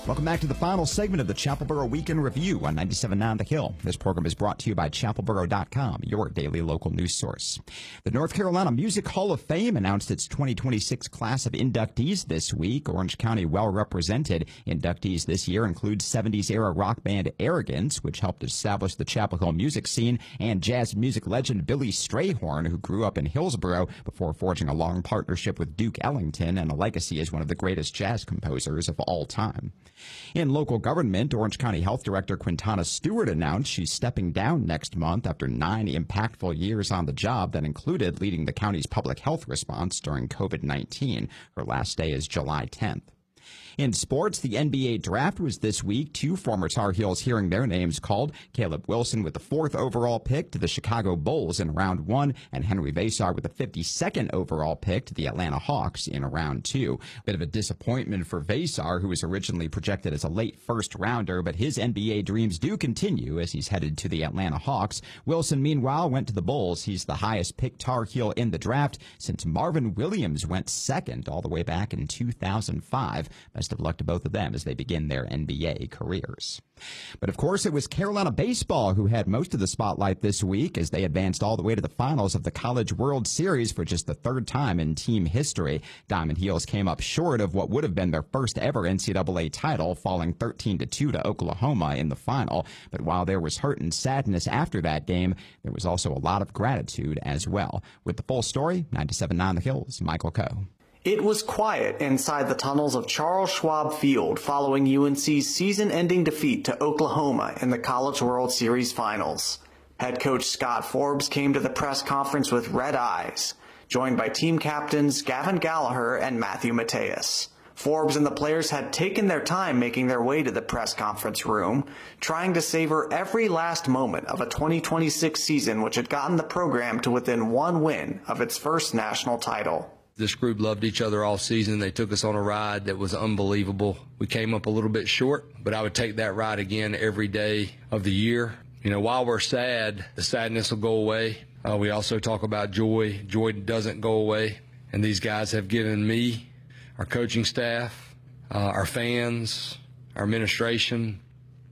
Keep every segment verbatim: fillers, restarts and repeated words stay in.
Welcome back to the final segment of the Chapelboro Weekend Review on ninety-seven point nine The Hill. This program is brought to you by Chapelboro dot com, your daily local news source. The North Carolina Music Hall of Fame announced its twenty twenty-six class of inductees this week. Orange County well represented. Inductees this year include seventies-era rock band Arrogance, which helped establish the Chapel Hill music scene, and jazz music legend Billy Strayhorn, who grew up in Hillsboro before forging a long partnership with Duke Ellington and a legacy as one of the greatest jazz composers of all time. In local government, Orange County Health Director Quintana Stewart announced she's stepping down next month after nine impactful years on the job that included leading the county's public health response during COVID nineteen. Her last day is July tenth. In sports, the N B A draft was this week. Two former Tar Heels hearing their names called. Caleb Wilson with the fourth overall pick to the Chicago Bulls in round one, and Henry Vasar with the fifty-second overall pick to the Atlanta Hawks in round two. Bit of a disappointment for Vasar, who was originally projected as a late first rounder, but his N B A dreams do continue as he's headed to the Atlanta Hawks. Wilson, meanwhile, went to the Bulls. He's the highest picked Tar Heel in the draft since Marvin Williams went second all the way back in two thousand five. Best of luck to both of them as they begin their N B A careers. But of course, it was Carolina baseball who had most of the spotlight this week as they advanced all the way to the finals of the College World Series for just the third time in team history. Diamond Heels came up short of what would have been their first ever N C double A title, falling thirteen to two to Oklahoma in the final. But while there was hurt and sadness after that game, there was also a lot of gratitude as well. With the full story, ninety-seven point nine The Hill's Michael Coe. It was quiet inside the tunnels of Charles Schwab Field following U N C's season-ending defeat to Oklahoma in the College World Series Finals. Head coach Scott Forbes came to the press conference with red eyes, joined by team captains Gavin Gallagher and Matthew Mateus. Forbes and the players had taken their time making their way to the press conference room, trying to savor every last moment of a twenty twenty-six season which had gotten the program to within one win of its first national title. This group loved each other all season. They took us on a ride that was unbelievable. We came up a little bit short, but I would take that ride again every day of the year. You know, while we're sad, the sadness will go away. Uh, we also talk about joy. Joy doesn't go away. And these guys have given me, our coaching staff, uh, our fans, our administration,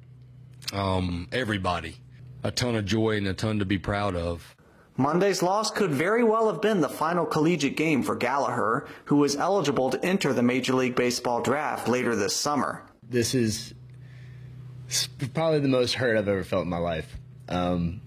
um, everybody, a ton of joy and a ton to be proud of. Monday's loss could very well have been the final collegiate game for Gallagher, who was eligible to enter the Major League Baseball draft later this summer. This is probably the most hurt I've ever felt in my life. Um,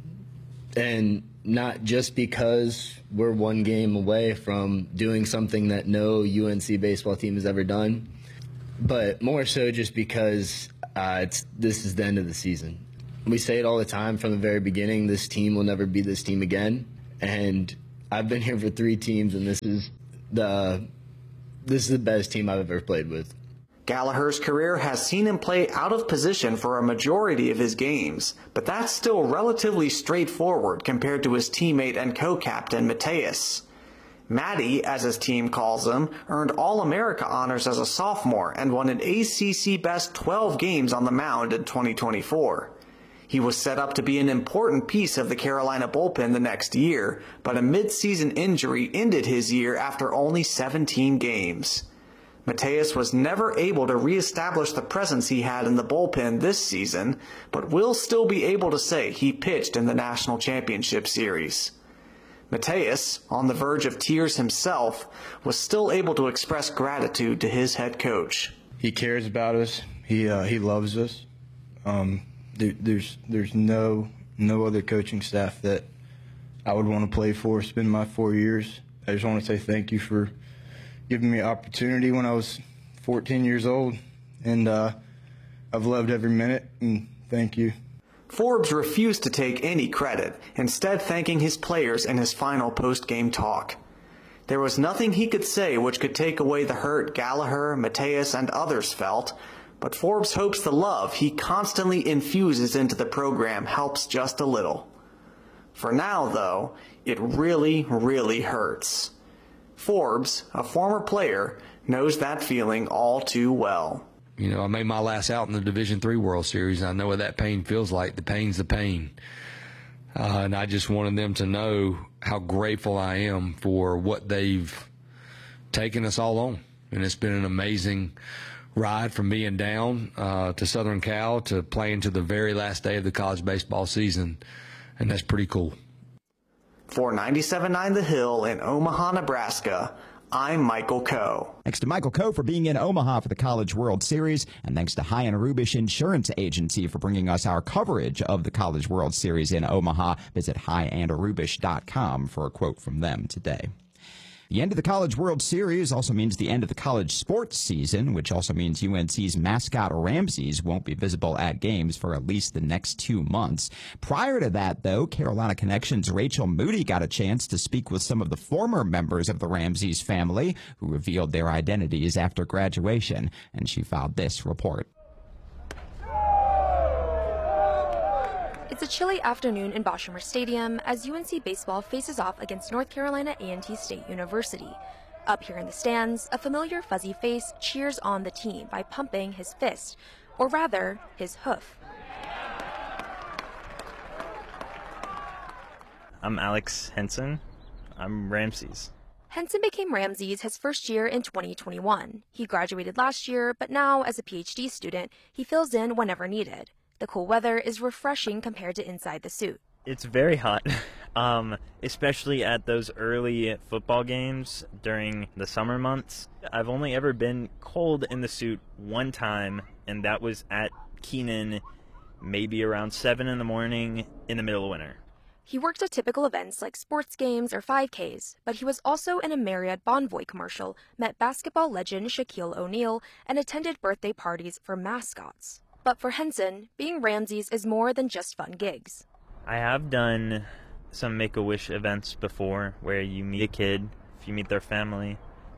and not just because we're one game away from doing something that no U N C baseball team has ever done, but more so just because uh, it's, this is the end of the season. We say it all the time from the very beginning, this team will never be this team again. And I've been here for three teams, and this is the this is the best team I've ever played with. Gallagher's career has seen him play out of position for a majority of his games, but that's still relatively straightforward compared to his teammate and co-captain Mateus. Matty, as his team calls him, earned All-America honors as a sophomore and won an A C C Best twelve games on the mound in twenty twenty-four. He was set up to be an important piece of the Carolina bullpen the next year, but a mid-season injury ended his year after only seventeen games. Mateus was never able to reestablish the presence he had in the bullpen this season, but will still be able to say he pitched in the National Championship Series. Mateus, on the verge of tears himself, was still able to express gratitude to his head coach. He cares about us. He uh, he loves us. Um, there, there's there's no no other coaching staff that I would want to play for. It's been my four years. I just want to say thank you for giving me an opportunity when I was fourteen years old, and uh, I've loved every minute. And thank you. Forbes refused to take any credit, instead thanking his players in his final post-game talk. There was nothing he could say which could take away the hurt Gallagher, Mateus, and others felt, but Forbes hopes the love he constantly infuses into the program helps just a little. For now, though, it really, really hurts. Forbes, a former player, knows that feeling all too well. You know, I made my last out in the Division three World Series, and I know what that pain feels like. The pain's the pain. Uh, and I just wanted them to know how grateful I am for what they've taken us all on. And it's been an amazing ride from being down uh, to Southern Cal to playing to the very last day of the college baseball season, and that's pretty cool. For ninety-seven point nine The Hill in Omaha, Nebraska, I'm Michael Coe. Thanks to Michael Coe for being in Omaha for the College World Series, and thanks to High and Rubish Insurance Agency for bringing us our coverage of the College World Series in Omaha. Visit high and rubish dot com for a quote from them today. The end of the College World Series also means the end of the college sports season, which also means U N C's mascot Ramses won't be visible at games for at least the next two months. Prior to that, though, Carolina Connection's Rachel Moody got a chance to speak with some of the former members of the Ramses family who revealed their identities after graduation, and she filed this report. It's a chilly afternoon in Boshamer Stadium as U N C baseball faces off against North Carolina A and T State University. Up here in the stands, a familiar fuzzy face cheers on the team by pumping his fist, or rather, his hoof. I'm Alex Henson. I'm Ramses. Henson became Ramses his first year in twenty twenty-one. He graduated last year, but now, as a P H D student, he fills in whenever needed. The cool weather is refreshing compared to inside the suit. It's very hot, um, especially at those early football games during the summer months. I've only ever been cold in the suit one time, and that was at Keenan, maybe around seven in the morning in the middle of winter. He worked at typical events like sports games or five Ks, but he was also in a Marriott Bonvoy commercial, met basketball legend Shaquille O'Neal, and attended birthday parties for mascots. But for Henson, being Ramses is more than just fun gigs. I have done some Make-A-Wish events before where you meet a kid, if you meet their family,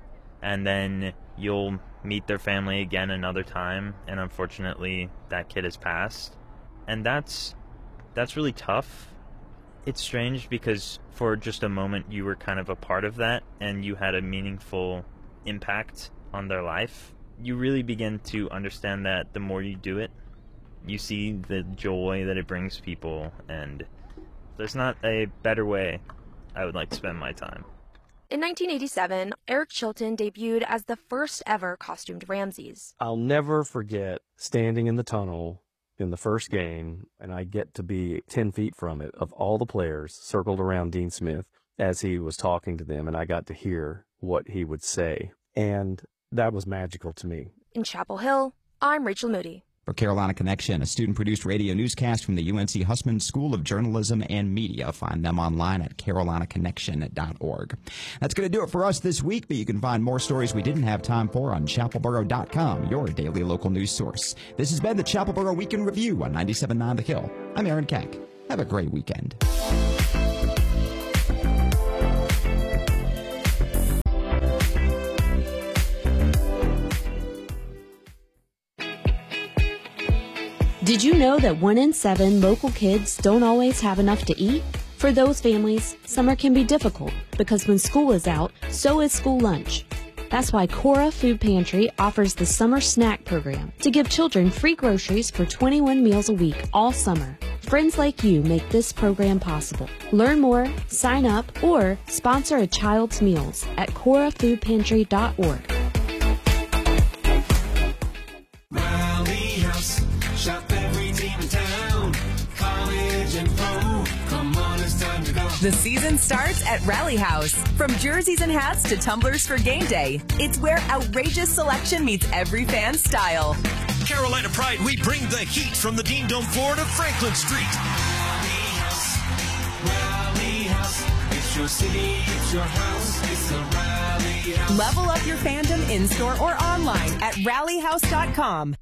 and then you'll meet their family again another time, and unfortunately that kid has passed. And that's that's really tough. It's strange because for just a moment you were kind of a part of that and you had a meaningful impact on their life. You really begin to understand that the more you do it. You see the joy that it brings people, and there's not a better way I would like to spend my time. In nineteen eighty-seven, Eric Chilton debuted as the first ever costumed Ramses. I'll never forget standing in the tunnel in the first game, and I get to be ten feet from it, of all the players circled around Dean Smith as he was talking to them, and I got to hear what he would say. And that was magical to me. In Chapel Hill, I'm Rachel Moody. For Carolina Connection, a student-produced radio newscast from the U N C Hussman School of Journalism and Media. Find them online at carolina connection dot org. That's going to do it for us this week, but you can find more stories we didn't have time for on chapel boro dot com, your daily local news source. This has been the Chapel Boro Weekend Review on ninety-seven point nine The Hill. I'm Aaron Keck. Have a great weekend. Did you know that one in seven local kids don't always have enough to eat? For those families, summer can be difficult because when school is out, so is school lunch. That's why Cora Food Pantry offers the Summer Snack Program to give children free groceries for twenty-one meals a week all summer. Friends like you make this program possible. Learn more, sign up, or sponsor a child's meals at cora food pantry dot org. Shop every team in town, college and pro. Come on, it's time to go. The season starts at Rally House. From jerseys and hats to tumblers for game day, it's where outrageous selection meets every fan's style. Carolina Pride, we bring the heat from the Dean Dome floor to Franklin Street. Rally House, Rally House. It's your city, it's your house, it's a Rally House. Level up your fandom in-store or online at rally house dot com.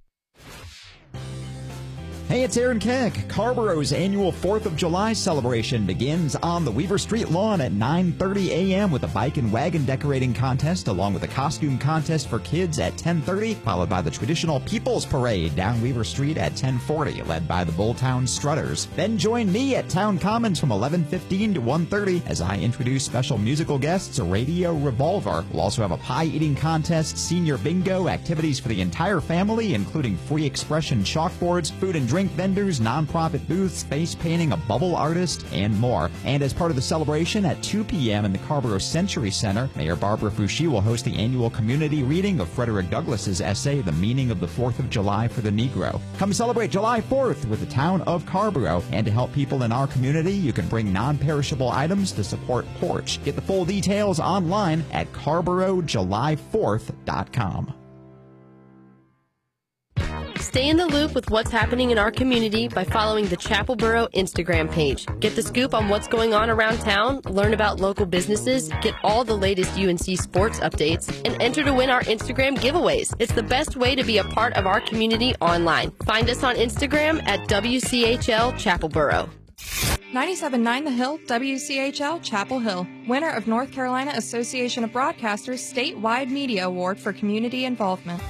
Hey, it's Aaron Keck. Carborough's annual fourth of July celebration begins on the Weaver Street lawn at nine thirty a m with a bike and wagon decorating contest along with a costume contest for kids at ten thirty, followed by the traditional People's Parade down Weaver Street at ten forty, led by the Bulltown Strutters. Then join me at Town Commons from eleven fifteen to one thirty as I introduce special musical guests, Radio Revolver. We'll also have a pie-eating contest, senior bingo, activities for the entire family, including free expression chalkboards, food and drink drink vendors, nonprofit booths, face painting, a bubble artist, and more. And as part of the celebration at two p.m. in the Carrboro Century Center, Mayor Barbara Foushee will host the annual community reading of Frederick Douglass's essay, The Meaning of the Fourth of July for the Negro. Come celebrate July fourth with the town of Carrboro. And to help people in our community, you can bring non-perishable items to support Porch. Get the full details online at Carrboro July fourth dot com. Stay in the loop with what's happening in our community by following the Chapelboro Instagram page. Get the scoop on what's going on around town, learn about local businesses, get all the latest U N C sports updates, and enter to win our Instagram giveaways. It's the best way to be a part of our community online. Find us on Instagram at W C H L Chapelboro. ninety-seven point nine The Hill, W C H L Chapel Hill, winner of North Carolina Association of Broadcasters Statewide Media Award for Community Involvement.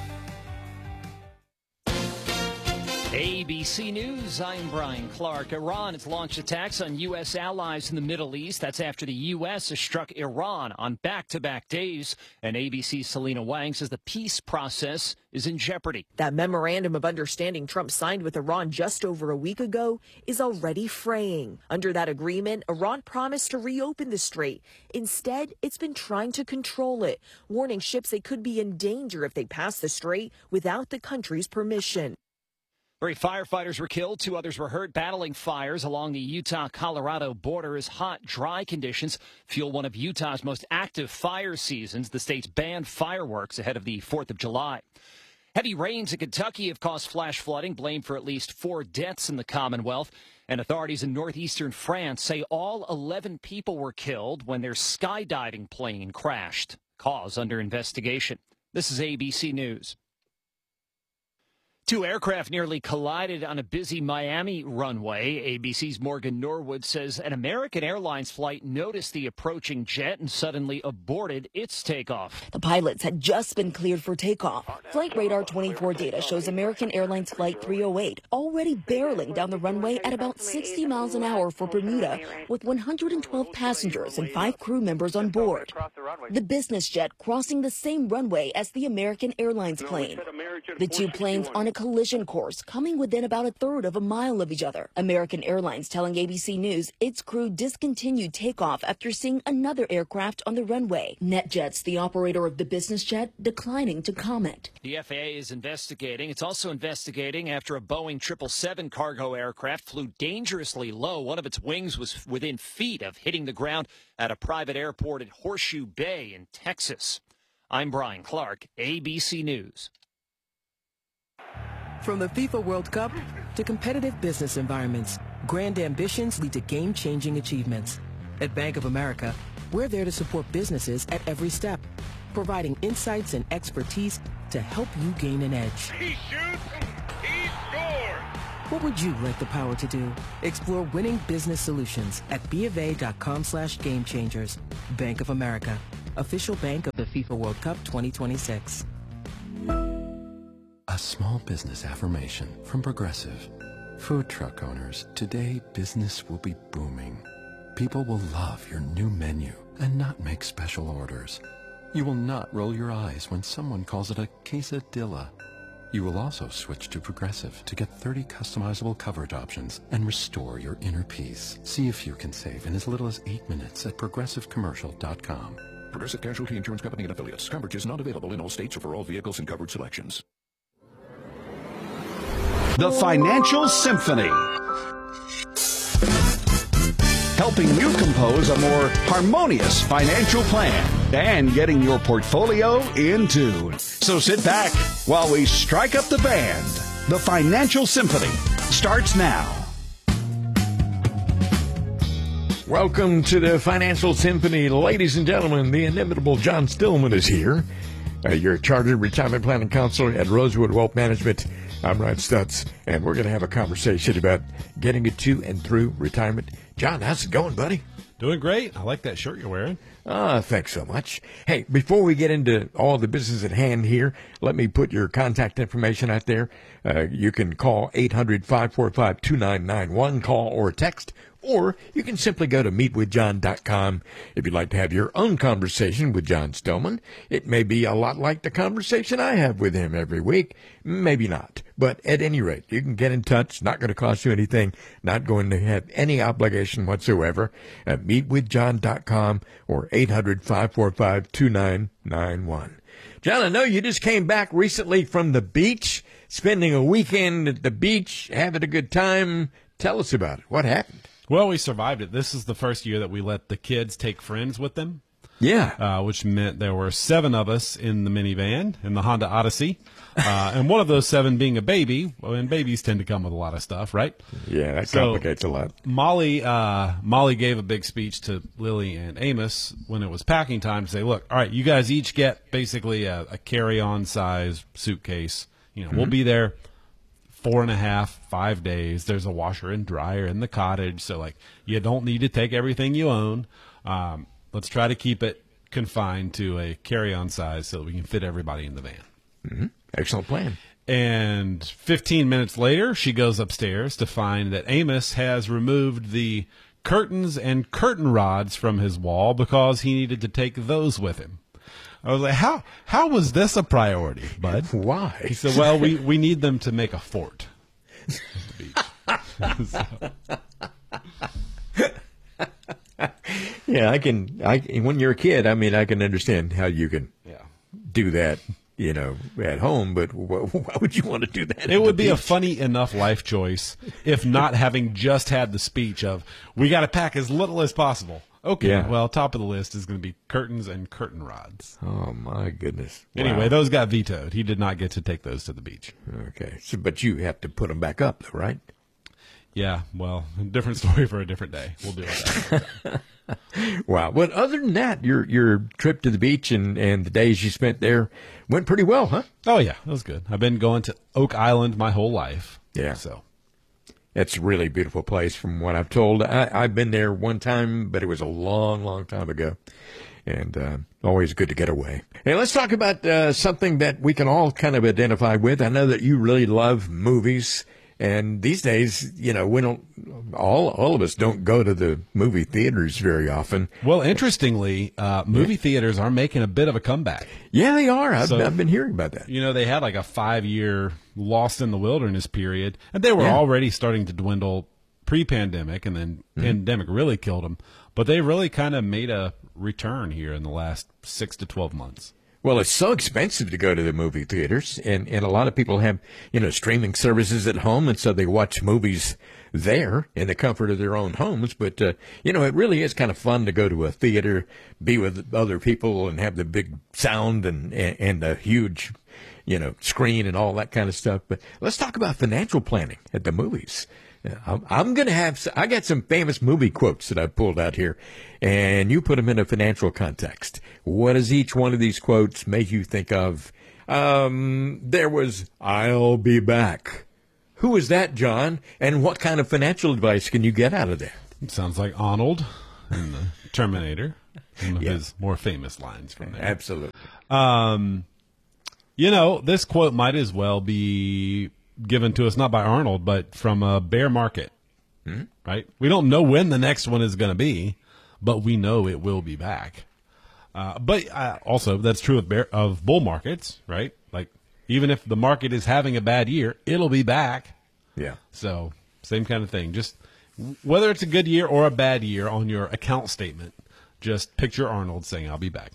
A B C News, I'm Brian Clark. Iran has launched attacks on U S allies in the Middle East. That's after the U S has struck Iran on back-to-back days. And A B C's Selena Wang says the peace process is in jeopardy. That memorandum of understanding Trump signed with Iran just over a week ago is already fraying. Under that agreement, Iran promised to reopen the strait. Instead, it's been trying to control it, warning ships they could be in danger if they pass the strait without the country's permission. Three firefighters were killed. Two others were hurt battling fires along the Utah-Colorado border as hot, dry conditions fuel one of Utah's most active fire seasons. The state's banned fireworks ahead of the fourth of July. Heavy rains in Kentucky have caused flash flooding, blamed for at least four deaths in the Commonwealth. And authorities in northeastern France say all eleven people were killed when their skydiving plane crashed. Cause under investigation. This is A B C News. Two aircraft nearly collided on a busy Miami runway. A B C's Morgan Norwood says an American Airlines flight noticed the approaching jet and suddenly aborted its takeoff. The pilots had just been cleared for takeoff. Flight Radar twenty-four data shows American Airlines Flight three oh eight already barreling down the runway at about sixty miles an hour for Bermuda with one hundred twelve passengers and five crew members on board. The business jet crossing the same runway as the American Airlines plane. The two planes on a collision course, coming within about a third of a mile of each other. American Airlines telling A B C News its crew discontinued takeoff after seeing another aircraft on the runway. NetJets, the operator of the business jet, declining to comment. The F A A is investigating. It's also investigating after a Boeing triple seven cargo aircraft flew dangerously low. One of its wings was within feet of hitting the ground at a private airport at Horseshoe Bay in Texas. I'm Brian Clark, A B C News. From the FIFA World Cup to competitive business environments, grand ambitions lead to game-changing achievements. At Bank of America, we're there to support businesses at every step, providing insights and expertise to help you gain an edge. He shoots, he scores! What would you like the power to do? Explore winning business solutions at bofa.com slash game changers. Bank of America, official bank of the FIFA World Cup twenty twenty-six. A small business affirmation from Progressive. Food truck owners, today business will be booming. People will love your new menu and not make special orders. You will not roll your eyes when someone calls it a quesadilla. You will also switch to Progressive to get thirty customizable coverage options and restore your inner peace. See if you can save in as little as eight minutes at progressive commercial dot com. Progressive Casualty Insurance Company and Affiliates. Coverage is not available in all states or for all vehicles and coverage selections. The Financial Symphony, helping you compose a more harmonious financial plan and getting your portfolio in tune. So sit back while we strike up the band. The Financial Symphony starts now. Welcome to the Financial Symphony, ladies and gentlemen. The inimitable John Stillman is here. Uh, your chartered retirement planning counselor at Rosewood Wealth Management. I'm Ryan Stutz, and we're going to have a conversation about getting it to and through retirement. John, how's it going, buddy? Doing great. I like that shirt you're wearing. Ah, thanks so much. Hey, before we get into all the business at hand here, let me put your contact information out there. Uh, you can call eight hundred, five four five, two nine nine one, call or text Or you can simply go to meet with john dot com if you'd like to have your own conversation with John Stillman. It may be a lot like the conversation I have with him every week. Maybe not. But at any rate, you can get in touch. Not going to cost you anything. Not going to have any obligation whatsoever. At meet with john dot com or eight hundred, five four five, two nine nine one. John, I know you just came back recently from the beach, spending a weekend at the beach, having a good time. Tell us about it. What happened? Well, we survived it. This is the first year that we let the kids take friends with them. Yeah. Uh, which meant there were seven of us in the minivan, in the Honda Odyssey. Uh, and one of those seven being a baby. Well, and babies tend to come with a lot of stuff, right? Yeah, that So, complicates a lot. Molly, uh, Molly gave a big speech to Lily and Amos when it was packing time to say, look, all right, you guys each get basically a, a carry-on size suitcase. You know, Mhm. we'll be there four and a half, five days. There's a washer and dryer in the cottage. So, like, you don't need to take everything you own. Um, let's try to keep it confined to a carry-on size so that we can fit everybody in the van. Mm-hmm. Excellent plan. And fifteen minutes later, she goes upstairs to find that Amos has removed the curtains and curtain rods from his wall because he needed to take those with him. I was like, how how was this a priority, bud? Why? He said, well, we, we need them to make a fort at the beach. So. Yeah, I can. I when you're a kid, I mean, I can understand how you can yeah. do that, you know, at home. But wh- why would you want to do that? It would be a funny enough life choice if not having just had the speech of, we got to pack as little as possible. Okay, Yeah. well, top of the list is going to be curtains and curtain rods. Oh, my goodness. Anyway, Wow. those got vetoed. He did not get to take those to the beach. Okay, so but you have to put them back up, though, right? Yeah, well, different story for a different day. We'll deal with that. Wow. But other than that, your your trip to the beach and, and the days you spent there went pretty well, huh? Oh, yeah, it was good. I've been going to Oak Island my whole life. Yeah. So It's a really beautiful place from what I've told. I, I've been there one time, but it was a long, long time ago. And uh, always good to get away. Hey, let's talk about uh, something that we can all kind of identify with. I know that you really love movies. And these days, you know, we don't, all all of us don't go to the movie theaters very often. Well, interestingly, uh, movie theaters are making a bit of a comeback. Yeah, they are. I've, So- I've been hearing about that. You know, they had like a five-year lost in the wilderness period, and they were Yeah. already starting to dwindle pre-pandemic, and then Mhm. pandemic really killed them. But they really kind of made a return here in the last six to twelve months. Well, it's so expensive to go to the movie theaters, and, and a lot of people have, you know, streaming services at home, and so they watch movies there in the comfort of their own homes. But, uh, you know, it really is kind of fun to go to a theater, be with other people, and have the big sound and, and, and the huge, you know, screen and all that kind of stuff. But let's talk about financial planning at the movies. Yeah, I'm, I'm going to have, s- I got some famous movie quotes that I pulled out here, and you put them in a financial context. What does each one of these quotes make you think of? Um, there was, I'll be back. Who is that, John? And what kind of financial advice can you get out of that? It sounds like Arnold in the Terminator, one of Yeah. his more famous lines from there. Absolutely. Um, you know, this quote might as well be given to us not by Arnold, but from a bear market, Hmm? right? We don't know when the next one is going to be, but we know it will be back. Uh, but uh, also, that's true of bear, of bull markets, right? Like, even if the market is having a bad year, it'll be back. Yeah. So, same kind of thing. Just whether it's a good year or a bad year on your account statement, just picture Arnold saying, I'll be back.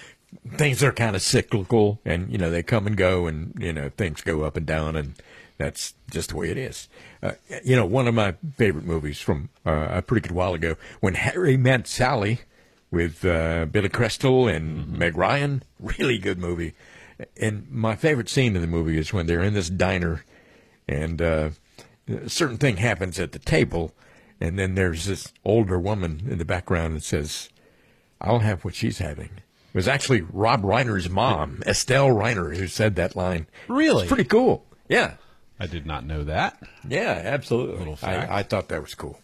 Things are kind of cyclical, and, you know, they come and go, and, you know, things go up and down, and that's just the way it is. Uh, you know, one of my favorite movies from uh, a pretty good while ago, When Harry Met Sally, with uh, Billy Crystal and Mm-hmm. Meg Ryan, really good movie. And my favorite scene in the movie is when they're in this diner, and uh, a certain thing happens at the table, and then there's this older woman in the background that says, I'll have what she's having. It was actually Rob Reiner's mom, Estelle Reiner, who said that line. Really? It's pretty cool. Yeah. I did not know that. Yeah, absolutely. Little fact. I, I thought that was cool.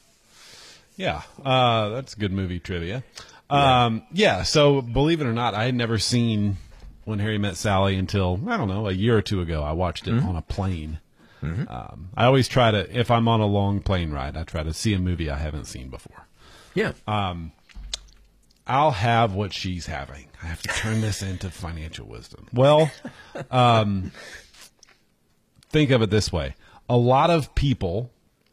Yeah, uh, that's good movie trivia. Um, yeah, so believe it or not, I had never seen When Harry Met Sally until, I don't know, a year or two ago. I watched it Mhm. on a plane. Mhm. Um, I always try to, if I'm on a long plane ride, I try to see a movie I haven't seen before. Yeah. Um, I'll have what she's having. I have to turn this into financial wisdom. Well, um, think of it this way. A lot of people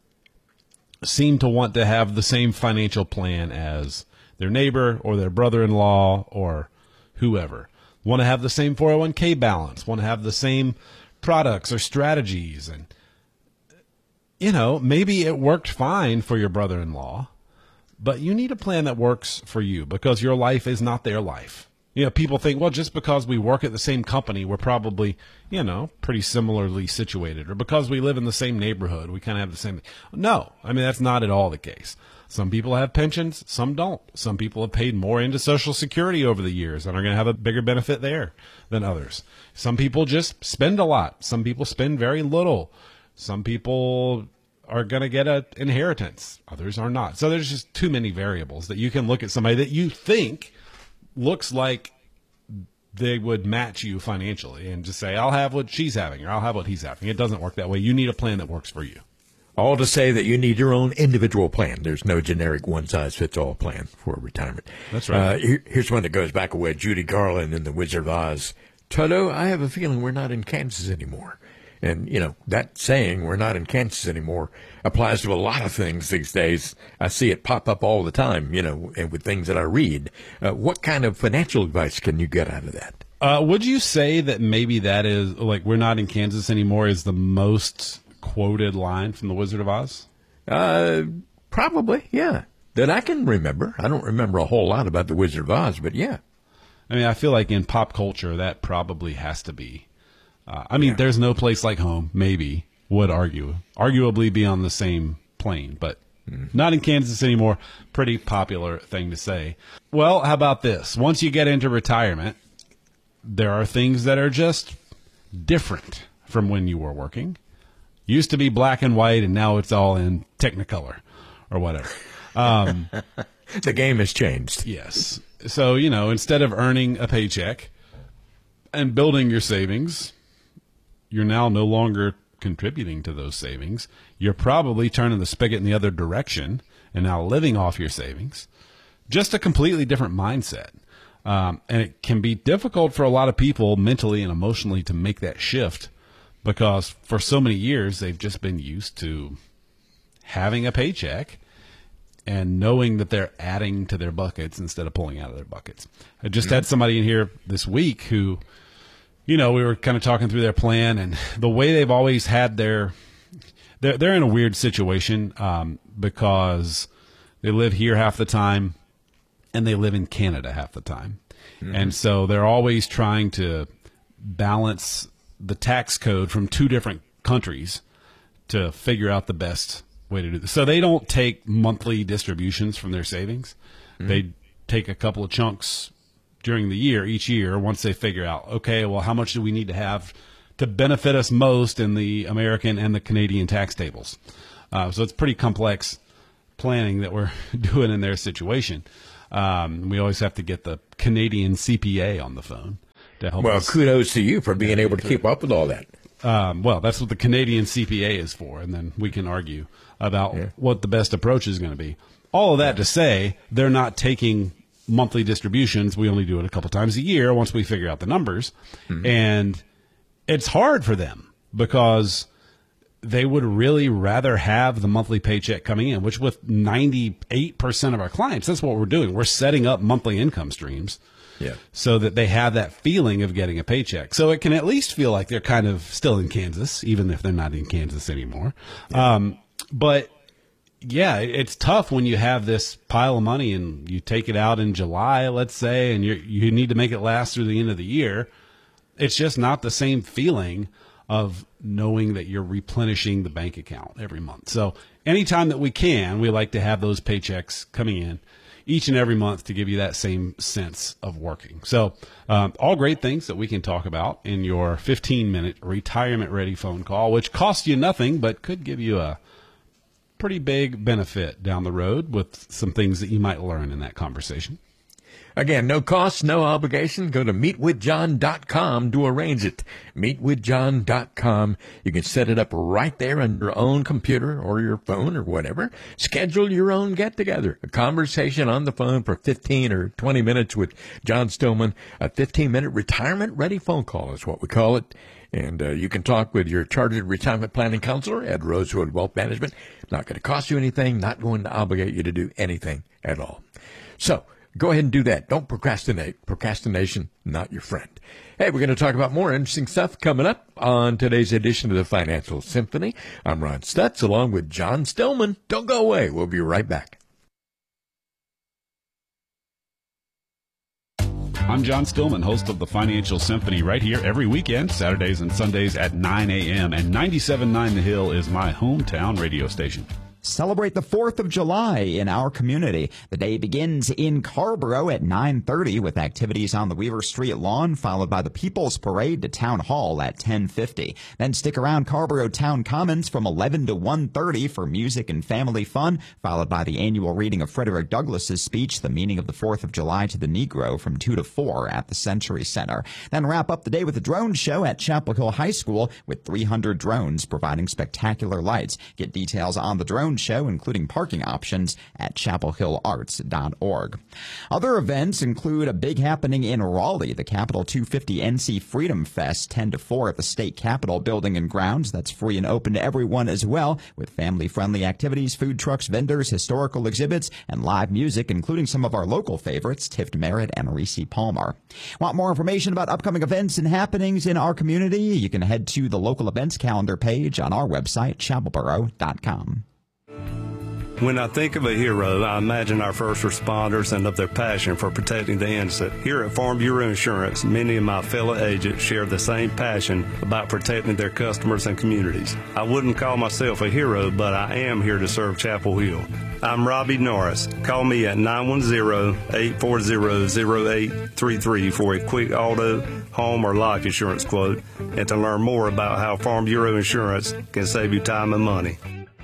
seem to want to have the same financial plan as their neighbor or their brother-in-law or whoever. Want to have the same four oh one k balance, want to have the same products or strategies. And, you know, maybe it worked fine for your brother-in-law, but you need a plan that works for you because your life is not their life. You know, people think, well, just because we work at the same company, we're probably, you know, pretty similarly situated. Or because we live in the same neighborhood, we kind of have the same. No, I mean, that's not at all the case. Some people have pensions, some don't. Some people have paid more into Social Security over the years and are going to have a bigger benefit there than others. Some people just spend a lot. Some people spend very little. Some people are going to get an inheritance. Others are not. So there's just too many variables that you can look at somebody that you think looks like they would match you financially and just say, I'll have what she's having or I'll have what he's having. It doesn't work that way. You need a plan that works for you. All to say that you need your own individual plan. There's no generic one-size-fits-all plan for retirement. That's right. Uh, here, here's one that goes back a way. Judy Garland in The Wizard of Oz. Toto, I have a feeling we're not in Kansas anymore. And, you know, that saying, we're not in Kansas anymore, applies to a lot of things these days. I see it pop up all the time, you know, and with things that I read. Uh, what kind of financial advice can you get out of that? Uh, would you say that maybe that is, like, we're not in Kansas anymore is the most quoted line from The Wizard of Oz? Uh, probably, yeah. That I can remember. I don't remember a whole lot about The Wizard of Oz, but yeah. I mean, I feel like in pop culture, that probably has to be. Uh, I mean, yeah. There's no place like home, maybe, would argue. Arguably be on the same plane, but mm. not in Kansas anymore. Pretty popular thing to say. Well, how about this? Once you get into retirement, there are things that are just different from when you were working. Used to be black and white, and now it's all in Technicolor or whatever. Um, the game has changed. Yes. So, you know, instead of earning a paycheck and building your savings, you're now no longer contributing to those savings. You're probably turning the spigot in the other direction and now living off your savings. Just a completely different mindset. Um, and it can be difficult for a lot of people mentally and emotionally to make that shift because for so many years they've just been used to having a paycheck and knowing that they're adding to their buckets instead of pulling out of their buckets. I just mm-hmm. had somebody in here this week who, you know, we were kind of talking through their plan and the way they've always had their, they're, they're in a weird situation um, because they live here half the time and they live in Canada half the time. Mm-hmm. And so they're always trying to balance the tax code from two different countries to figure out the best way to do this. So they don't take monthly distributions from their savings. Mm-hmm. They take a couple of chunks during the year, each year, once they figure out, okay, well, how much do we need to have to benefit us most in the American and the Canadian tax tables? Uh, so it's pretty complex planning that we're doing in their situation. Um, we always have to get the Canadian C P A on the phone to help well, us. Well, kudos to you for being able to keep up with all that. Um, well, that's what the Canadian C P A is for, and then we can argue about yeah. what the best approach is going to be. All of that to say, they're not taking monthly distributions. We only do it a couple times a year once we figure out the numbers. Mm-hmm. And it's hard for them because they would really rather have the monthly paycheck coming in, which with ninety-eight percent of our clients, that's what we're doing. We're setting up monthly income streams yeah. so that they have that feeling of getting a paycheck. So it can at least feel like they're kind of still in Kansas, even if they're not in Kansas anymore. Yeah. Um, but yeah, it's tough when you have this pile of money and you take it out in July, let's say, and you you need to make it last through the end of the year. It's just not the same feeling of knowing that you're replenishing the bank account every month. So anytime that we can, we like to have those paychecks coming in each and every month to give you that same sense of working. So um, all great things that we can talk about in your fifteen minute retirement ready phone call, which costs you nothing, but could give you a pretty big benefit down the road with some things that you might learn in that conversation. Again, no cost, no obligation. Go to meet with john dot com to arrange it. meet with john dot com. You can set it up right there on your own computer or your phone or whatever. Schedule your own get-together. A conversation on the phone for fifteen or twenty minutes with John Stillman. A fifteen-minute retirement-ready phone call is what we call it. And uh, you can talk with your chartered retirement planning counselor at Rosewood Wealth Management. Not going to cost you anything, not going to obligate you to do anything at all. So, go ahead and do that. Don't procrastinate. Procrastination, not your friend. Hey, we're going to talk about more interesting stuff coming up on today's edition of the Financial Symphony. I'm Ron Stutz, along with John Stillman. Don't go away. We'll be right back. I'm John Stillman, host of the Financial Symphony, right here every weekend, Saturdays and Sundays at nine a.m. And ninety-seven point nine The Hill is my hometown radio station. Celebrate the fourth of July in our community. The day begins in Carrboro at nine thirty with activities on the Weaver Street lawn, followed by the People's Parade to Town Hall at ten fifty. Then stick around Carrboro Town Commons from eleven to one thirty for music and family fun, followed by the annual reading of Frederick Douglass's speech, The Meaning of the fourth of July to the Negro, from two to four at the Century Center. Then wrap up the day with a drone show at Chapel Hill High School with three hundred drones providing spectacular lights. Get details on the drone show, including parking options, at chapel hill arts dot org. Other events include a big happening in Raleigh, the Capital two fifty N C Freedom Fest, ten to four at the State Capitol Building and Grounds. That's free and open to everyone as well, with family-friendly activities, food trucks, vendors, historical exhibits, and live music, including some of our local favorites, Tift Merritt and Reese Palmer. Want more information about upcoming events and happenings in our community? You can head to the local events calendar page on our website, chapel boro dot com. When I think of a hero, I imagine our first responders and of their passion for protecting the innocent. Here at Farm Bureau Insurance, many of my fellow agents share the same passion about protecting their customers and communities. I wouldn't call myself a hero, but I am here to serve Chapel Hill. I'm Robbie Norris. Call me at nine one zero, eight four zero, zero eight three three for a quick auto, home, or life insurance quote, and to learn more about how Farm Bureau Insurance can save you time and money.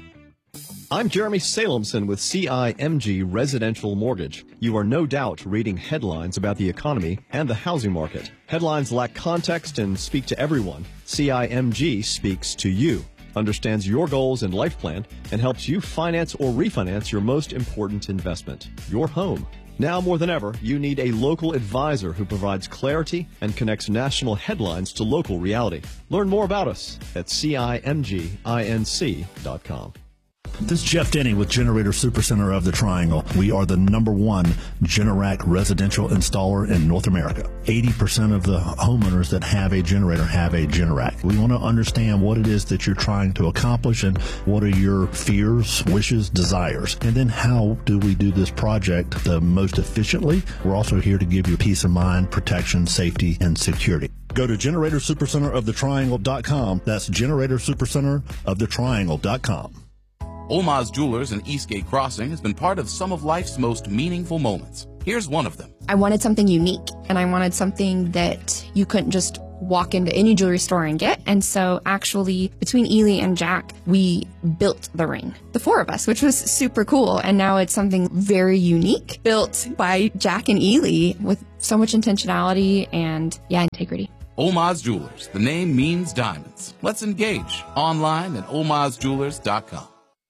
I'm Jeremy Salemson with C I M G Residential Mortgage. You are no doubt reading headlines about the economy and the housing market. Headlines lack context and speak to everyone. C I M G speaks to you, understands your goals and life plan, and helps you finance or refinance your most important investment, your home. Now more than ever, you need a local advisor who provides clarity and connects national headlines to local reality. Learn more about us at C I M G inc dot com. This is Jeff Denny with Generator Supercenter of the Triangle. We are the number one Generac residential installer in North America. eighty percent of the homeowners that have a generator have a Generac. We want to understand what it is that you're trying to accomplish and what are your fears, wishes, desires. And then how do we do this project the most efficiently? We're also here to give you peace of mind, protection, safety, and security. Go to generator supercenter of the triangle dot com. That's generator supercenter of the triangle dot com. Olmaz Jewelers in Eastgate Crossing has been part of some of life's most meaningful moments. Here's one of them. I wanted something unique, and I wanted something that you couldn't just walk into any jewelry store and get. And so actually, between Ely and Jack, we built the ring, the four of us, which was super cool. And now it's something very unique, built by Jack and Ely with so much intentionality and, yeah, integrity. Olmaz Jewelers. The name means diamonds. Let's engage online at olmaz jewelers dot com.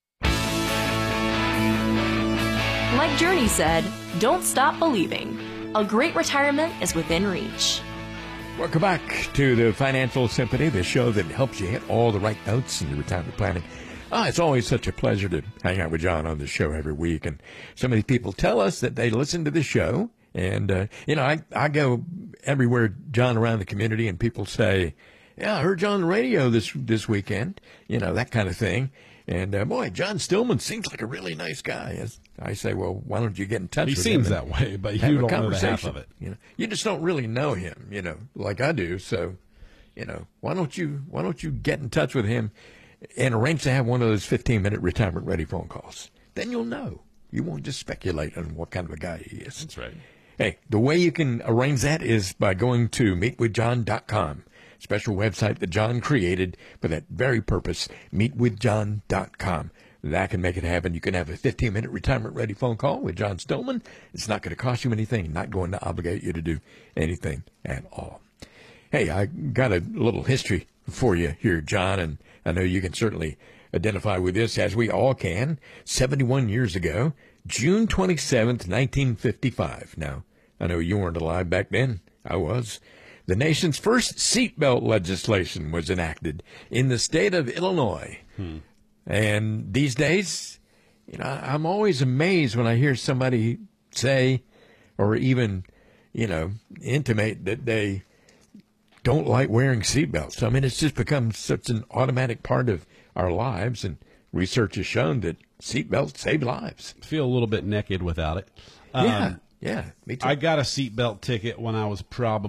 Like Journey said, don't stop believing. A great retirement is within reach. Welcome back to the Financial Symphony, the show that helps you hit all the right notes in your retirement planning. Ah, it's always such a pleasure to hang out with John on the show every week. And so many people tell us that they listen to the show. And, uh, you know, I, I go everywhere, John, around the community, and people say, yeah, I heard you on the radio this, this weekend, you know, that kind of thing. And, uh, boy, John Stillman seems like a really nice guy. As I say, well, why don't you get in touch he with him? He seems that way, but you don't know the half of it. You know, you just don't really know him, you know, like I do. So, you know, why don't you why don't you get in touch with him and arrange to have one of those fifteen-minute retirement-ready phone calls? Then you'll know. You won't just speculate on what kind of a guy he is. That's right. Hey, the way you can arrange that is by going to meet with john dot com. Special website that John created for that very purpose, meet with john dot com. that can make it happen. You can have a fifteen-minute retirement-ready phone call with John Stillman. It's not going to cost you anything, not going to obligate you to do anything at all. Hey, I got a little history for you here, John, and I know you can certainly identify with this, as we all can. seventy-one years ago, June twenty-seventh, nineteen fifty-five. Now, I know you weren't alive back then. I was. The nation's first seatbelt legislation was enacted in the state of Illinois. Hmm. And these days, you know, I'm always amazed when I hear somebody say or even, you know, intimate that they don't like wearing seatbelts. I mean, it's just become such an automatic part of our lives, and research has shown that seatbelts save lives. Feel a little bit naked without it. Yeah, Um, yeah, me too. I got a seatbelt ticket when I was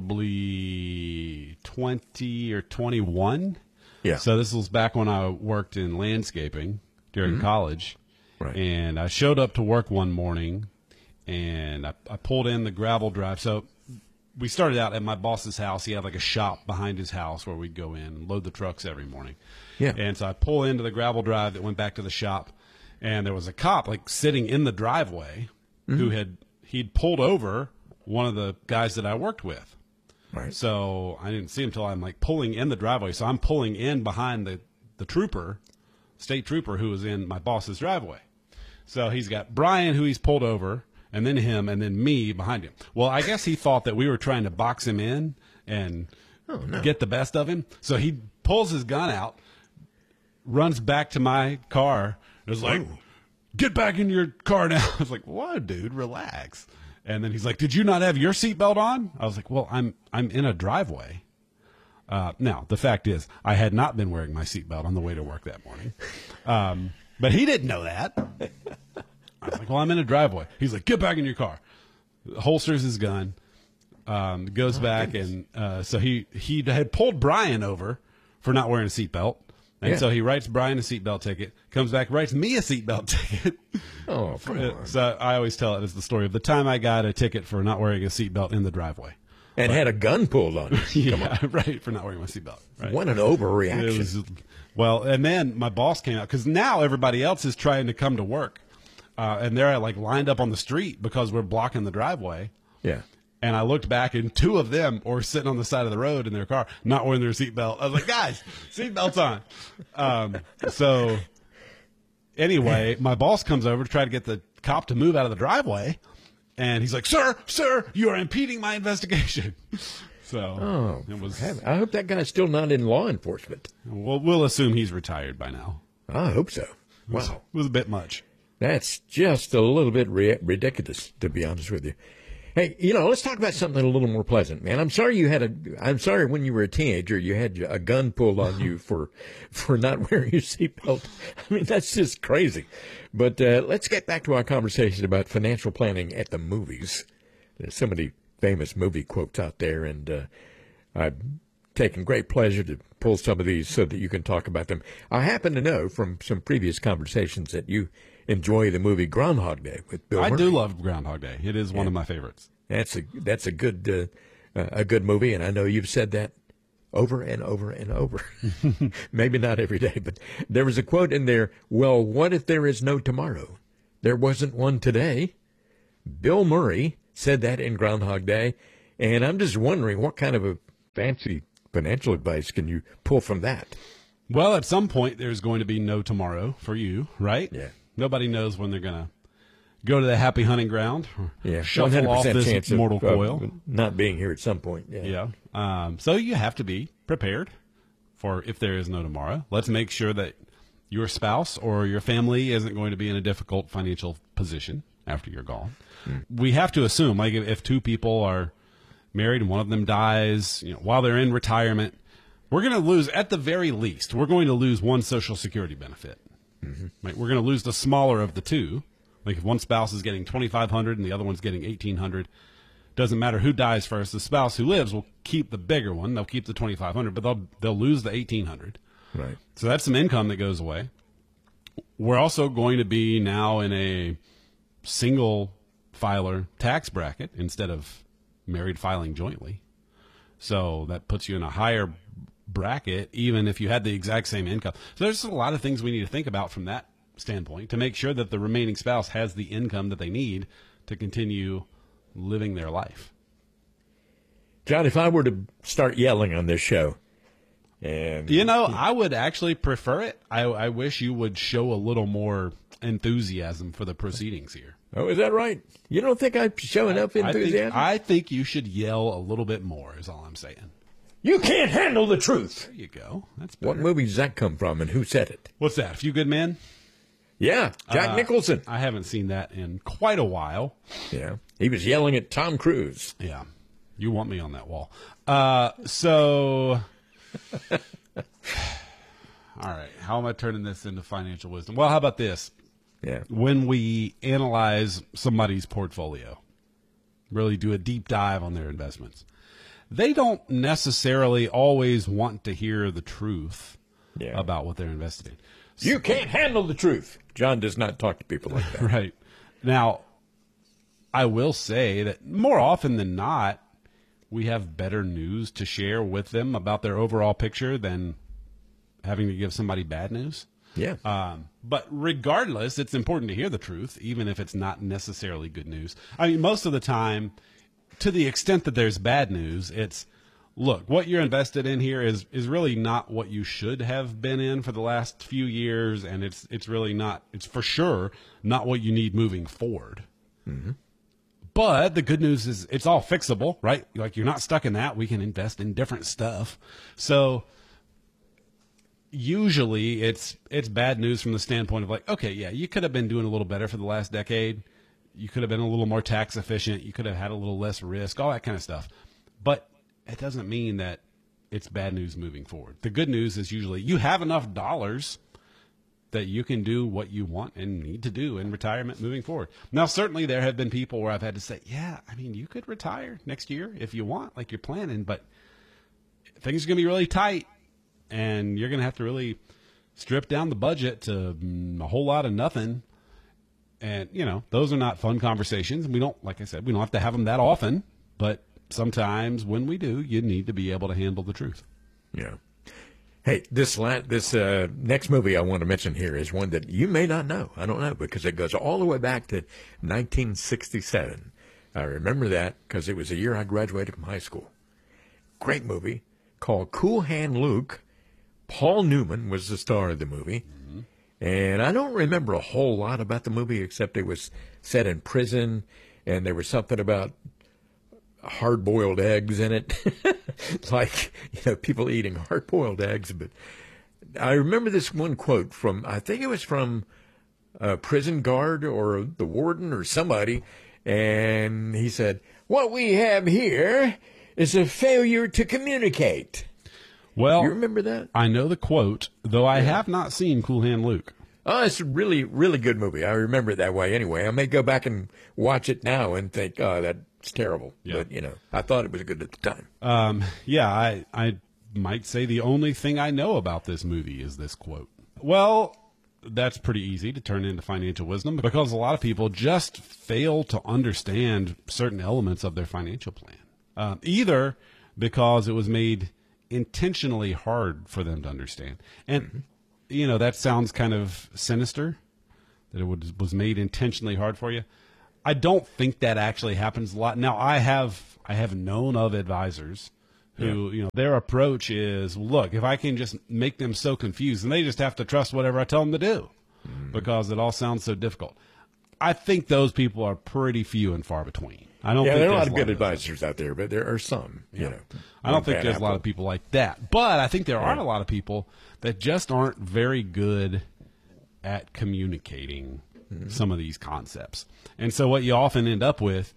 probably twenty or twenty-one. Yeah. So this was back when I worked in landscaping during Mhm. college. Right. And I showed up to work one morning, and I, I pulled in the gravel drive. So we started out at my boss's house. He had like a shop behind his house where we'd go in and load the trucks every morning. Yeah. And so I pull into the gravel drive that went back to the shop, and there was a cop like sitting in the driveway Mhm. who had he'd pulled over one of the guys that I worked with. Right. So I didn't see him until I'm like pulling in the driveway. So I'm pulling in behind the, the trooper, state trooper, who was in my boss's driveway. So he's got Brian, who he's pulled over, and then him, and then me behind him. Well, I guess he thought that we were trying to box him in and Oh, no. get the best of him. So he pulls his gun out, runs back to my car, and was like, get back in your car now. I was like, what, dude, relax. And then he's like, did you not have your seatbelt on? I was like, well, I'm I'm in a driveway. Uh, now, the fact is, I had not been wearing my seatbelt on the way to work that morning. Um, but he didn't know that. I was like, well, I'm in a driveway. He's like, get back in your car. Holsters his gun, um, goes Oh, back, goodness. and uh, so he, he had pulled Brian over for not wearing a seatbelt. And Yeah. so he writes Brian a seatbelt ticket, comes back, writes me a seatbelt ticket. Oh, come on. So I always tell it as the story of the time I got a ticket for not wearing a seatbelt in the driveway. And But- had a gun pulled on you. Come yeah, on. right, for not wearing my seatbelt. Right. What an overreaction. It was- well, and then my boss came out, because now everybody else is trying to come to work. Uh, and they're like lined up on the street because we're blocking the driveway. Yeah. And I looked back, and two of them were sitting on the side of the road in their car, not wearing their seatbelt. I was like, guys, seatbelts on. Um, so anyway, my boss comes over to try to get the cop to move out of the driveway. And he's like, sir, sir, you are impeding my investigation. So Oh, it was. I hope that guy's still not in law enforcement. Well, we'll assume he's retired by now. I hope so. It was, Wow. it was a bit much. That's just a little bit ri- ridiculous, to be honest with you. Hey, you know, let's talk about something a little more pleasant, man. I'm sorry you had a. I'm sorry when you were a teenager you had a gun pulled on you for for not wearing your seatbelt. I mean, that's just crazy. But uh, let's get back to our conversation about financial planning at the movies. There's so many famous movie quotes out there, and uh, I've taken great pleasure to pull some of these so that you can talk about them. I happen to know from some previous conversations that you enjoy the movie Groundhog Day with Bill I Murray. do love Groundhog Day. It is one Yeah. of my favorites. That's a that's a good uh, a good movie, and I know you've said that over and over and over. Maybe not every day, but there was a quote in there. Well, what if there is no tomorrow? There wasn't one today. Bill Murray said that in Groundhog Day, and I'm just wondering what kind of a fancy financial advice can you pull from that? Well, at some point, there's going to be no tomorrow for you, right? Yeah. Nobody knows when they're going to go to the happy hunting ground or Yeah, shuffle off this chance mortal of, of coil. not being here at some point. Yeah. Yeah. Um, so you have to be prepared for if there is no tomorrow. Let's make sure that your spouse or your family isn't going to be in a difficult financial position after you're gone. Mm. We have to assume, like, if, if two people are married and one of them dies, you know, while they're in retirement, we're going to lose, at the very least, we're going to lose one Social Security benefit. Mm-hmm. Right? We're going to lose the smaller of the two. Like if one spouse is getting twenty-five hundred dollars and the other one's getting eighteen hundred dollars, doesn't matter who dies first. The spouse who lives will keep the bigger one. They'll keep the twenty-five hundred dollars, but they'll they'll lose the eighteen hundred dollars. Right. So that's some income that goes away. We're also going to be now in a single filer tax bracket instead of married filing jointly. So that puts you in a higher bracket, even if you had the exact same income. So there's a lot of things we need to think about from that standpoint to make sure that the remaining spouse has the income that they need to continue living their life. John, if I were to start yelling on this show, and you know, I would actually prefer it. I, I wish you would show a little more enthusiasm for the proceedings here. Oh, is that right? You don't think I'm showing up enthusiasm? I think, I think you should yell a little bit more, is all I'm saying. You can't handle the truth. There you go. That's better. What movie does that come from, and who said it? What's that? A Few Good Men? Yeah, Jack uh, Nicholson. I haven't seen that in quite a while. Yeah, he was yelling at Tom Cruise. Yeah, you want me on that wall. Uh, so, all right, how am I turning this into financial wisdom? Well, how about this? Yeah. When we analyze somebody's portfolio, really do a deep dive on their investments, they don't necessarily always want to hear the truth yeah. about what they're invested in. You can't handle the truth. John does not talk to people like that. Right. Now, I will say that more often than not, we have better news to share with them about their overall picture than having to give somebody bad news. Yeah. Um, but regardless, it's important to hear the truth, even if it's not necessarily good news. I mean, most of the time, to the extent that there's bad news, it's, look, what you're invested in here is, is really not what you should have been in for the last few years, and it's it's really not, it's for sure not what you need moving forward. Mm-hmm. But the good news is it's all fixable, right? Like, you're not stuck in that. We can invest in different stuff. So usually it's it's bad news from the standpoint of like, okay, yeah, you could have been doing a little better for the last decade. You could have been a little more tax efficient. You could have had a little less risk, all that kind of stuff. But it doesn't mean that it's bad news moving forward. The good news is usually you have enough dollars that you can do what you want and need to do in retirement moving forward. Now, certainly there have been people where I've had to say, yeah, I mean, you could retire next year if you want, like you're planning, but things are going to be really tight, and you're going to have to really strip down the budget to a whole lot of nothing. And, you know, those are not fun conversations. We don't, like I said, we don't have to have them that often, but sometimes when we do, you need to be able to handle the truth. Yeah. Hey, this la- this uh, next movie I want to mention here is one that you may not know. I don't know, because it goes all the way back to nineteen sixty-seven. I remember that because it was the year I graduated from high school. Great movie called Cool Hand Luke. Paul Newman was the star of the movie. Mm-hmm. And I don't remember a whole lot about the movie except it was set in prison, and there was something about hard-boiled eggs in it, like, you know, people eating hard-boiled eggs. But I remember this one quote from, I think it was from a prison guard or the warden or somebody, and he said, "What we have here is a failure to communicate." Well, you remember that? I know the quote, though I yeah. have not seen Cool Hand Luke. Oh, it's a really, really good movie. I remember it that way anyway. I may go back and watch it now and think, oh, that's terrible. Yeah. But, you know, I thought it was good at the time. Um, yeah, I, I might say the only thing I know about this movie is this quote. Well, that's pretty easy to turn into financial wisdom because a lot of people just fail to understand certain elements of their financial plan. Um, either because it was made intentionally hard for them to understand. And, mm-hmm. you know, that sounds kind of sinister, that it was, was made intentionally hard for you. I don't think that actually happens a lot. Now, I have I have known of advisors who, yeah. you know, their approach is, look, if I can just make them so confused, and they just have to trust whatever I tell them to do mm-hmm. because it all sounds so difficult. I think those people are pretty few and far between. I don't yeah, think there are a lot of of good advisors out there, but there are some, yeah. you know. I don't think there's apple. a lot of people like that. But I think there are yeah. a lot of people that just aren't very good at communicating mm-hmm. some of these concepts. And so what you often end up with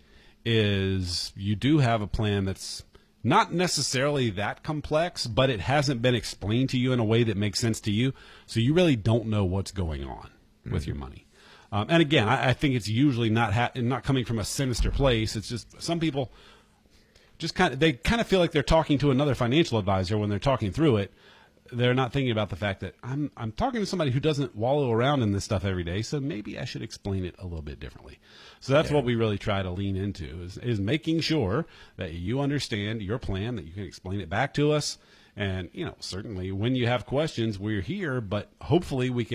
is you do have a plan that's not necessarily that complex, but it hasn't been explained to you in a way that makes sense to you. So you really don't know what's going on mm-hmm. with your money. Um, and again, I, I think it's usually not ha- not coming from a sinister place. It's just some people just kind of they kind of feel like they're talking to another financial advisor when they're talking through it. They're not thinking about the fact that I'm I'm talking to somebody who doesn't wallow around in this stuff every day, so maybe I should explain it a little bit differently. So that's yeah. what we really try to lean into is is making sure that you understand your plan, that you can explain it back to us, and you know certainly when you have questions, we're here. But hopefully we can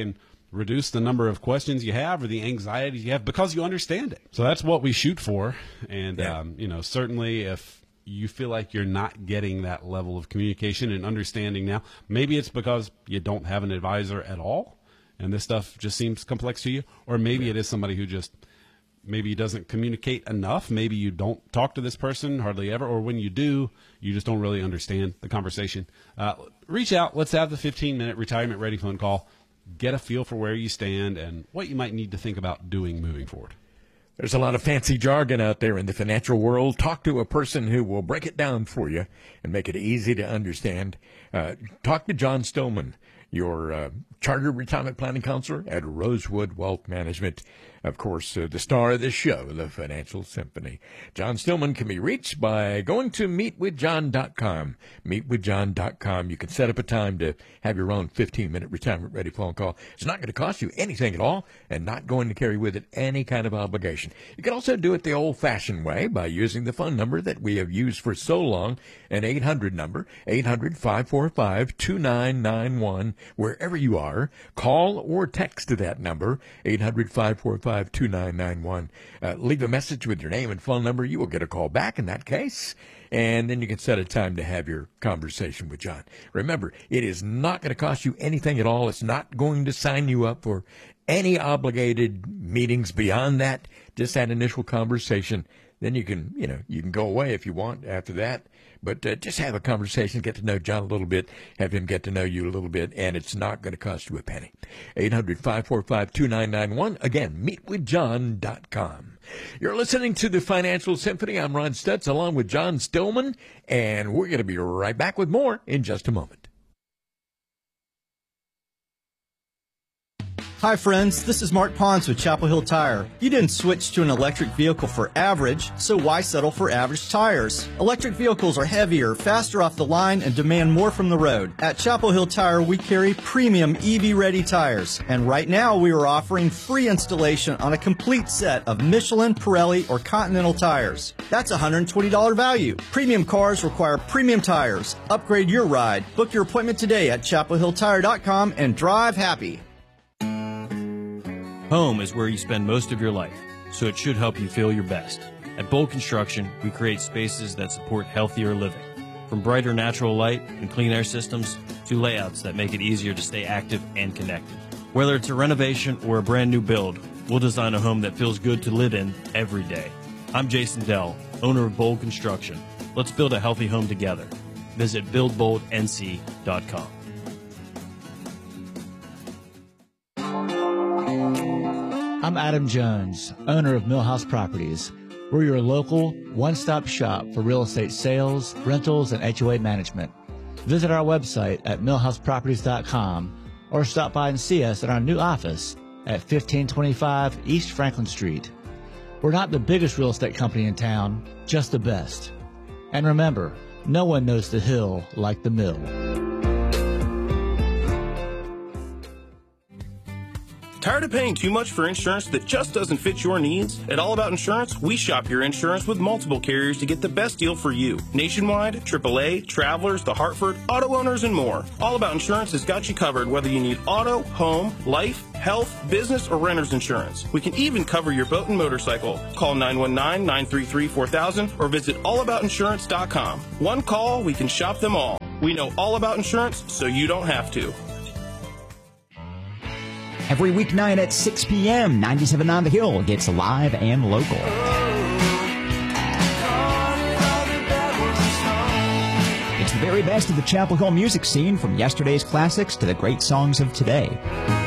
reduce the number of questions you have or the anxieties you have because you understand it. So that's what we shoot for. And, yeah. um, you know, certainly if you feel like you're not getting that level of communication and understanding now, maybe it's because you don't have an advisor at all and this stuff just seems complex to you, or maybe yeah. it is somebody who just maybe doesn't communicate enough. Maybe you don't talk to this person hardly ever, or when you do, you just don't really understand the conversation. Uh, reach out. Let's have the fifteen minute retirement ready phone call. Get a feel for where you stand and what you might need to think about doing moving forward. There's a lot of fancy jargon out there in the financial world. Talk to a person who will break it down for you and make it easy to understand. Uh, talk to John Stillman, your uh, chartered retirement planning counselor at Rosewood Wealth Management. Of course, uh, the star of this show, the Financial Symphony. John Stillman can be reached by going to meet with john dot com. meet with john dot com. You can set up a time to have your own fifteen minute retirement-ready phone call. It's not going to cost you anything at all and not going to carry with it any kind of obligation. You can also do it the old-fashioned way by using the phone number that we have used for so long, an eight hundred number, eight hundred, five four five, two nine nine one. Wherever you are, call or text to that number, eight hundred, five four five, two nine nine one. Uh, leave a message with your name and phone number. You will get a call back in that case, and then you can set a time to have your conversation with John. Remember, it is not going to cost you anything at all. It's not going to sign you up for any obligated meetings beyond that. Just that initial conversation. Then you can, you know, you can go away if you want after that. But uh, just have a conversation, get to know John a little bit, have him get to know you a little bit, and it's not going to cost you a penny. eight hundred, five four five, two nine nine one. Again, meet with john dot com. You're listening to the Financial Symphony. I'm Ron Stutz along with John Stillman, and we're going to be right back with more in just a moment. Hi friends, this is Mark Pons with Chapel Hill Tire. You didn't switch to an electric vehicle for average, so why settle for average tires? Electric vehicles are heavier, faster off the line, and demand more from the road. At Chapel Hill Tire, we carry premium E V-ready tires. And right now, we are offering free installation on a complete set of Michelin, Pirelli, or Continental tires. That's a one hundred twenty dollars value. Premium cars require premium tires. Upgrade your ride. Book your appointment today at chapel hill tire dot com and drive happy. Home is where you spend most of your life, so it should help you feel your best. At Bold Construction, we create spaces that support healthier living. From brighter natural light and clean air systems to layouts that make it easier to stay active and connected. Whether it's a renovation or a brand new build, we'll design a home that feels good to live in every day. I'm Jason Dell, owner of Bold Construction. Let's build a healthy home together. Visit build bold n c dot com. I'm Adam Jones, owner of Millhouse Properties. We're your local one-stop shop for real estate sales, rentals, and H O A management. Visit our website at millhouse properties dot com or stop by and see us at our new office at fifteen twenty-five East Franklin Street. We're not the biggest real estate company in town, just the best. And remember, no one knows the hill like the mill. Tired of paying too much for insurance that just doesn't fit your needs? At All About Insurance, we shop your insurance with multiple carriers to get the best deal for you. Nationwide, triple A, Travelers, The Hartford, auto owners, and more. All About Insurance has got you covered whether you need auto, home, life, health, business, or renter's insurance. We can even cover your boat and motorcycle. Call nine one nine, nine three three, four thousand or visit all about insurance dot com. One call, we can shop them all. We know all about insurance, so you don't have to. Every weeknight at six p.m., ninety-seven point nine The Hill gets live and local. It's the very best of the Chapel Hill music scene, from yesterday's classics to the great songs of today.